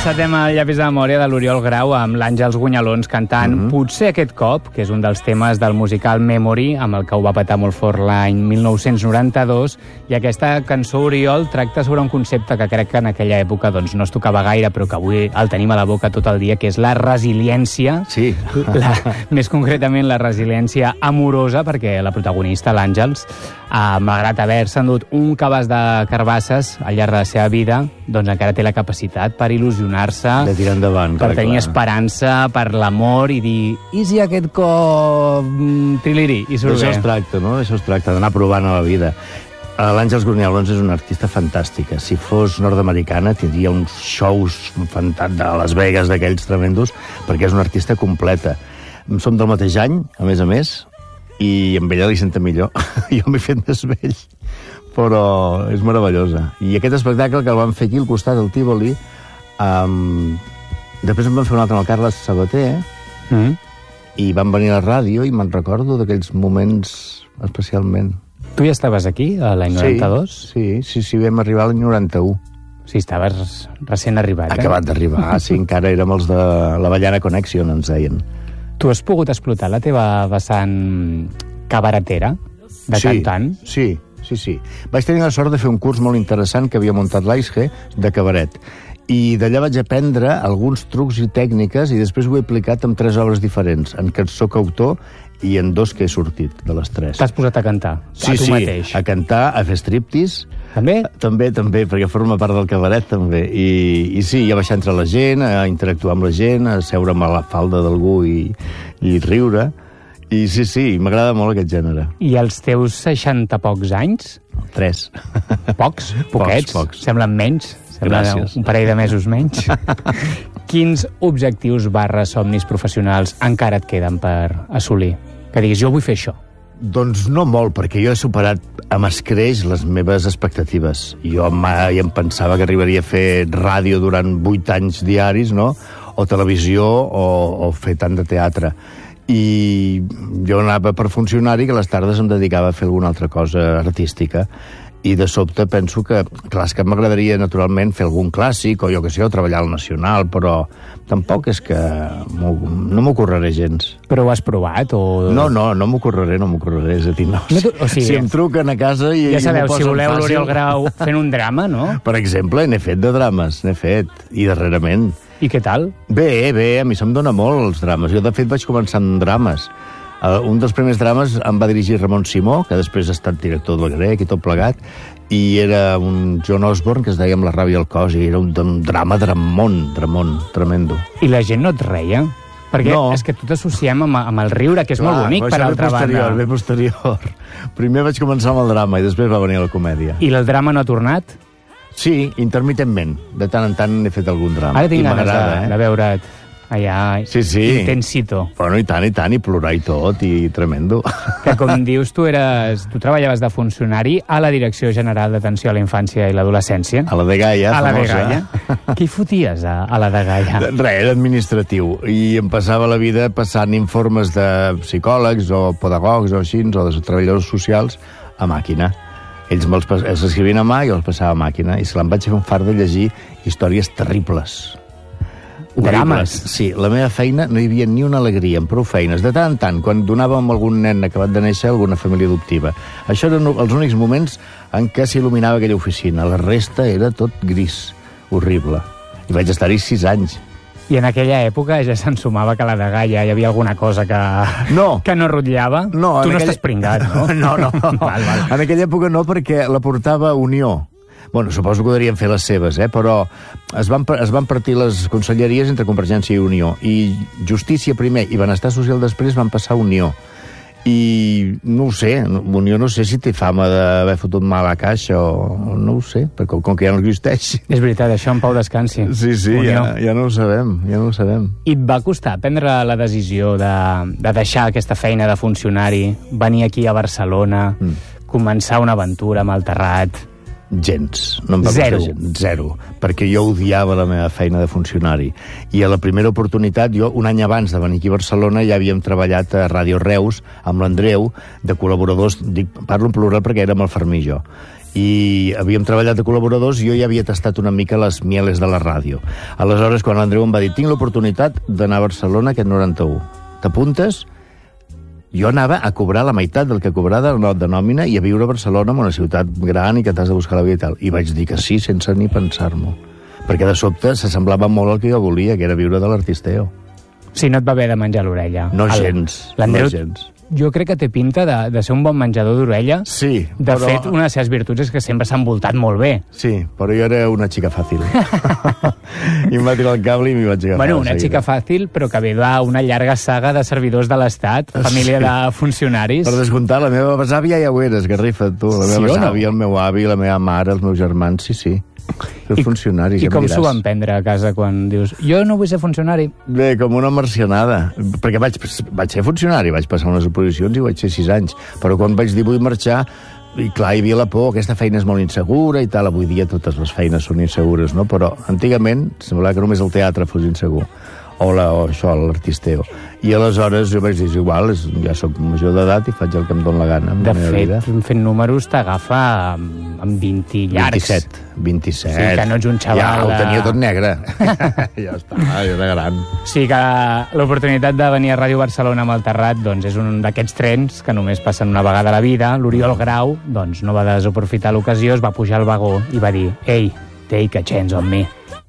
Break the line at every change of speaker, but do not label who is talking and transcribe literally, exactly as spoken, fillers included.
encetem el llapis de memòria de l'Oriol Grau amb l'Àngels Gunyalons cantant mm -hmm. Potser aquest cop, que és un dels temes del musical Memory, amb el que ho va petar molt fort l'any mil nou-cents noranta-dos, i aquesta cançó, Oriol, tracta sobre un concepte que crec que en aquella època doncs, no es tocava gaire, però que avui el tenim a la boca tot el dia, que és la resiliència.
Sí.
La, més concretament, la resiliència amorosa, perquè la protagonista, l'Àngels, eh, malgrat haver-se endut un cabàs de carbasses al llarg de la seva vida, doncs encara té la capacitat per il·lusionar-se,
de tirar endavant,
per
clar,
tenir
clar.
esperança, per l'amor, i dir, i si aquest cop triliri, i surt bé.
D'això es tracta, no? D'això es tracta, d'anar provant a la vida. L'Àngels Gunyalons és una artista fantàstica. Si fos nord-americana, tindria uns shows fantàstics a Las Vegas, d'aquells tremendos, perquè és una artista completa. Som del mateix any, a més a més, i amb ella li senta millor. Jo m'he fet més vell, però és meravellosa. I aquest espectacle que el van fer aquí al costat del Tívoli, um, després en van fer un altre amb el Carles Sabater, eh? mm. i van venir a la ràdio, i me'n recordo d'aquells moments especialment.
Tu ja estaves aquí, l'any noranta-dos?
Sí, sí, sí, vam arribar l'any noranta-u.
Sí, estaves recent arribat, eh?
Acabat d'arribar, sí, encara érem els de l'Avellana Connection, ens deien.
Tu has pogut explotar la teva vessant cabaretera, de
sí,
cantant?
Sí, sí, sí. Vaig tenir la sort de fer un curs molt interessant que havia muntat l'A I S G de cabaret. I d'allà vaig aprendre alguns trucs i tècniques, i després ho he aplicat en tres obres diferents, en què soc autor i en dos que he sortit, de les tres.
T'has posat a cantar,
sí,
a tu
sí,
mateix?
A cantar, a fer striptease.
També?
També, també, perquè forma part del cabaret, també. I, i sí, a baixar entre la gent, a interactuar amb la gent, a seure'm a la falda d'algú i, i riure. I sí, sí, m'agrada molt aquest gènere.
I els teus seixanta pocs anys?
Tres.
Pocs? Poquets?
Pocs, pocs.
Semblen menys? Semblen
Gràcies.
Un parell de mesos menys? Quins objectius barra somnis professionals encara et queden per assolir? Que diguis, jo vull fer això.
Doncs no molt, perquè jo he superat amb escreix les meves expectatives. Jo mai em pensava que arribaria a fer ràdio durant vuit anys diaris, no? O televisió, o, o fer tant de teatre. I jo anava per funcionari, que a les tardes em dedicava a fer alguna altra cosa artística. I de sobte penso que, clar, és que m'agradaria naturalment fer algun clàssic, o jo què sé, o treballar al Nacional, però tampoc és que no m'ocorreré gens.
Però ho has provat? O...
No, no, no m'ocorreré, no m'ocorreré, és a dir, no.
no tu, o sigui,
si em truquen a casa i,
ja sabeu,
i m'ho posen
si voleu
fàcil...
l'Oriol Grau fent un drama, no?
Per exemple, n'he fet de drames, n'he fet, i darrerament.
I què tal?
Bé, bé, a mi se'm dona molt els drames. Jo, de fet, vaig començar en drames. Uh, un dels primers drames em va dirigir Ramon Simó, que després ha estat director del Grec i tot plegat, i era un John Osborne que es deia Amb la ràbia al cos, i era un, un drama dramón, dramón, tremendo.
I la gent no et reia? Perquè no. És que tu t'associem amb, amb el riure, que és
Clar,
molt bonic, per altra
posterior,
banda.
Ve posterior. Primer vaig començar amb el drama i després va venir la comèdia.
I el drama no ha tornat?
Sí, intermitentment. De tant en tant he fet algun drama.
Ara tinc
I
ganes de,
eh?
de veure't allà,
sí, sí.
intensito.
Però no, i tant, i tant, i plorar i tot, i tremendo.
Que, com dius, tu eres, tu treballaves de funcionari a la Direcció General d'Atenció a la Infància i l'Adolescència.
A la de Gaia,
a
famosa.
la de Gaia. Què hi foties a, a la de Gaia?
Res, era administratiu. I em passava la vida passant informes de psicòlegs o pedagogs o així, o de treballadors socials, a màquina. Ells me'ls els escrivien a mà i els passava a màquina. I se l'em vaig fer un fart de llegir històries terribles.
Drames.
Sí, la meva feina no hi havia ni una alegria, amb prou feines. De tant en tant, quan donàvem algun nen acabat de néixer a alguna família adoptiva. Això eren els únics moments en què s'il·luminava aquella oficina. La resta era tot gris, horrible. I vaig estar-hi sis anys.
I en aquella època ja s'ensumava que a la de Gaia hi havia alguna cosa que
no,
que no rotllava?
No,
tu no
aquella...
estàs pringat, no?
No, no. val, val. En aquella època no, perquè la portava Unió. Bueno, suposo que podrien fer les seves, eh? Però es van, es van partir les conselleries entre Convergència i Unió. I Justícia primer i Benestar Social després van passar a Unió. I no ho sé, Unió no sé si té fama d'haver fotut mal a caixa o no ho sé, perquè com que ja no existeix.
És veritat, això en pau descansi.
Sí, sí, ja, ja no ho sabem, ja no ho sabem.
I et va costar prendre la decisió de, de deixar aquesta feina de funcionari, venir aquí a Barcelona, mm. començar una aventura amb el Terrat?
Gens. No em va
Zero.
Gens. Zero. Perquè jo odiava la meva feina de funcionari. I a la primera oportunitat, jo, un any abans de venir aquí a Barcelona, ja havíem treballat a Ràdio Reus, amb l'Andreu, de col·laboradors, dic, parlo en plural perquè érem el Fermí i jo. i havíem treballat de col·laboradors i jo ja havia tastat una mica les mieles de la ràdio. Aleshores, quan l'Andreu em va dir tinc l'oportunitat d'anar a Barcelona aquest noranta-u. T'apuntes? Jo anava a cobrar la meitat del que cobrava de nòmina i a viure a Barcelona, en una ciutat gran i que t'has de buscar la vida i tal. I vaig dir que sí, sense ni pensar-m'ho. Perquè de sobte s'assemblava molt al que jo volia, que era viure de l'artisteo.
Si no et va haver de menjar l'orella.
No gens, no gens.
Jo crec que té pinta de, de ser un bon menjador d'orella.
Sí,
De però... fet, una de les seves virtuts és que sempre s'ha envoltat molt bé.
Sí, però jo era una xica fàcil. I em va tirar el cable i m'hi vaig agafar.
Bueno, una xica fàcil, però que ve d'una llarga saga de servidors de l'Estat, família sí. de funcionaris.
Per descomptar, la meva besàvia ja ho eres, Garrifa, tu. La meva sí besàvia, no? El meu avi, la meva mare, els meus germans, sí, sí. Els
I,
funcionaris,
I
ja
com s'ho van prendre a casa quan dius jo no vull ser funcionari?
Bé, com una marcianada. Perquè vaig, vaig ser funcionari, vaig passar unes oposicions i vaig ser sis anys. Però quan vaig dir vull marxar, i clar, hi havia la por, aquesta feina és molt insegura i tal. Avui dia totes les feines són insegures, no? Però antigament semblava que només el teatre fos insegur. O, la, o això, l'artisteo. I aleshores jo vaig dir, és igual, és, ja soc major d'edat i faig el que em dóna la gana.
De fet, fent números t'agafa amb, amb vint llargs.
vint-i-set. vint-i-set.
Sí, que no ets un xaval...
Ja ho tenia tot negre. Ja està, jo era gran.
Sí, que l'oportunitat de venir a Ràdio Barcelona amb el Terrat doncs, és un d'aquests trens que només passen una vegada a la vida. L'Oriol Grau doncs, no va desaprofitar l'ocasió, es va pujar al vagó i va dir «Ei, take a chance on me».